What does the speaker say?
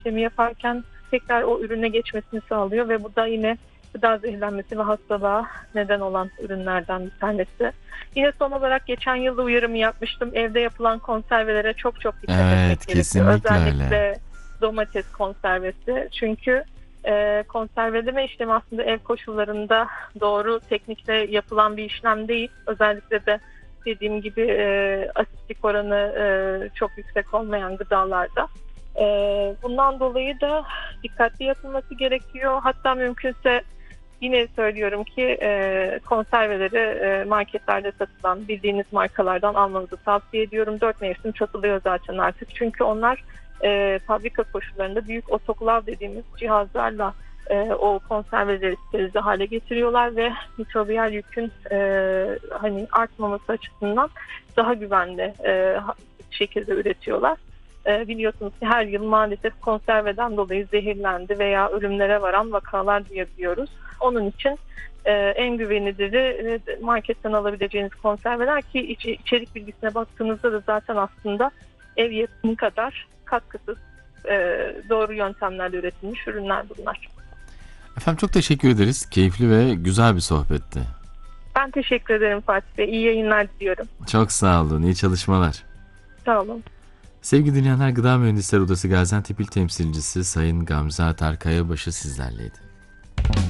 işlemi yaparken tekrar o ürüne geçmesini sağlıyor ve bu da yine gıda zehirlenmesi ve hastalığa neden olan ürünlerden bir tanesi. Yine son olarak geçen yılda uyarımı yapmıştım. Evde yapılan konservelere çok çok dikkat etmek Evet, gerekiyor. kesinlikle öyle. Özellikle domates konservesi. Çünkü konserveleme işlemi aslında ev koşullarında doğru teknikle yapılan bir işlem değil. Özellikle de dediğim gibi asitlik oranı çok yüksek olmayan gıdalarda. Bundan dolayı da dikkatli yapılması gerekiyor. Hatta mümkünse yine söylüyorum ki konserveleri marketlerde satılan bildiğiniz markalardan almanızı tavsiye ediyorum. 4 mevsim satılıyor zaten artık. Çünkü onlar fabrika koşullarında büyük otoklav dediğimiz cihazlarla o konserveleri sterilize hale getiriyorlar ve mikrobiyal yükün hani artmaması açısından daha güvenli şekilde üretiyorlar. Biliyorsunuz ki her yıl maalesef konserveden dolayı zehirlendi veya ölümlere varan vakalar duyabiliyoruz. Onun için en güveniliri marketten alabileceğiniz konserveler ki içerik bilgisine baktığınızda da zaten aslında ev yapımı kadar katkısız doğru yöntemlerle üretilmiş ürünler bunlar. Efendim çok teşekkür ederiz. Keyifli ve güzel bir sohbetti. Ben teşekkür ederim Fatih Bey. İyi yayınlar diliyorum. Çok sağ olun. İyi çalışmalar. Sağ olun. Sevgili dinleyenler, Gıda Mühendisleri Odası Gaziantep İl Temsilcisi Sayın Gamze Atar Kayabaşı sizlerleydi.